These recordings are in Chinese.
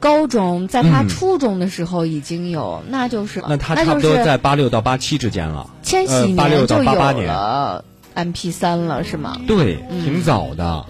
高中，在他初中的时候已经有，那他差不多在86到87之间了。 千禧年就有了 MP3 了，是吗？ 对，挺早的。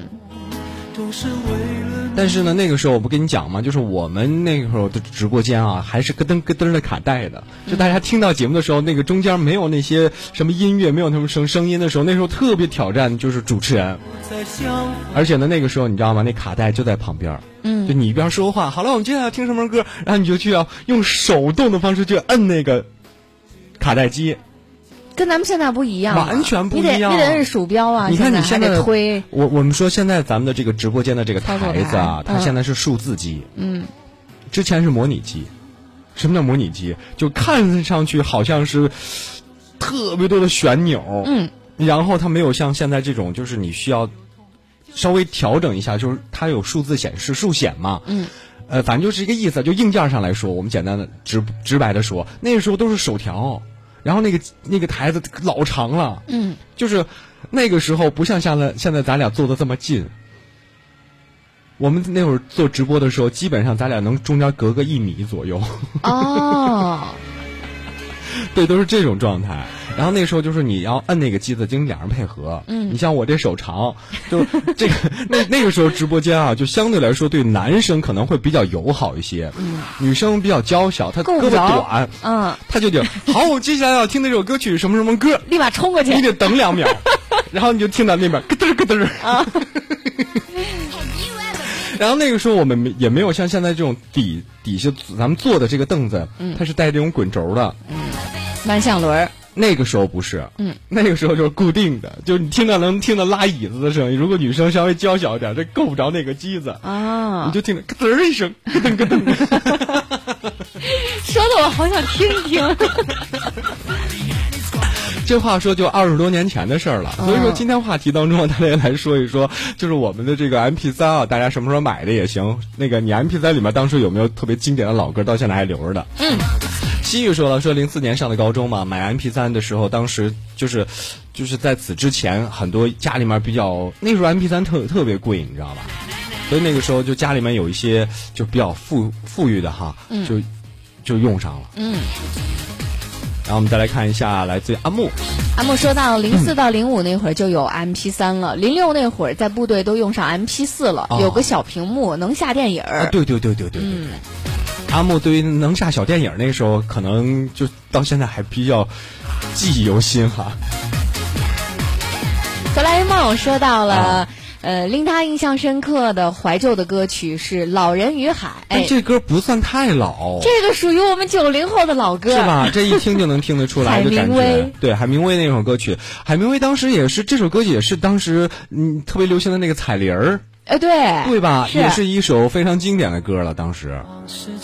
但是呢，那个时候我不跟你讲吗？就是我们那个时候的直播间啊，还是咯噔咯噔的卡带的。就大家听到节目的时候，那个中间没有那些什么音乐，没有什么声音的时候，那时候特别挑战就是主持人。而且呢，那个时候你知道吗？那卡带就在旁边。就你一边说话，好了，我们接下来听什么歌，然后你就去要用手动的方式去摁那个卡带机。 跟咱们现在不一样， 完全不一样。 你得摁鼠标啊！ 你看你现在推我们说现在咱们的这个直播间的这个台子啊，它现在是数字机，之前是模拟机。什么叫模拟机？就看上去好像是特别多的旋钮，然后它没有像现在这种，就是你需要稍微调整一下，就是它有数字显示、数显嘛，反正就是一个意思。就硬件上来说，我们简单的直白的说，那个时候都是手调。然后那个台子老长了，就是那个时候不像现在咱俩坐的这么近。我们那会儿做直播的时候，基本上咱俩能中间隔个1米左右。 哦， 对，都是这种状态。然后那个时候就是你要摁那个机子，经两人配合。你像我这手长，就这个那个时候直播间啊，就相对来说对男生可能会比较友好一些。女生比较娇小，她胳膊短，她就好，我接下来要听的这首歌曲什么什么歌， 立马冲过去， 你得等2秒，然后你就听到那边咯噔咯噔啊。然后那个时候我们也没有像现在这种底下咱们坐的这个凳子，它是带这种滚轴的， 弯向轮。 那个时候不是，那个时候就是固定的，就是你能听到拉椅子的声音。如果女生稍微娇小一点，这够不着那个机子啊，你就听着咯噔一声，咯噔咯噔。 说的我好想听听。 这话说就20多年前的事儿了，所以说今天话题当中大家来说一说，就是我们的这个 MP3啊，大家什么时候买的也行。那个你 MP3 里面当时有没有特别经典的老歌，到现在还留着的？西域说了，说04年上的高中嘛，买 MP3 的时候，当时就是在此之前，很多家里面那时候 MP3 特别贵，你知道吧？所以那个时候就家里面有一些就比较富裕的哈，就用上了。然后我们再来看一下来自于阿木说到04到05那会儿就有 MP3 了，06那会儿在部队都用上 MP4 了，有个小屏幕能下电影。 对。阿木对于能下小电影那时候可能就到现在还比较记忆犹新哈。 哆啦 A 梦说到了令他印象深刻的怀旧的歌曲是《老人与海》。 但这歌不算太老， 这个属于我们90后的老歌， 是吧？这一听就能听得出来的感觉。对，海明威那首歌曲，海明威当时也是这首歌也是当时特别流行的那个彩铃儿。 对吧？也是一首非常经典的歌了，当时。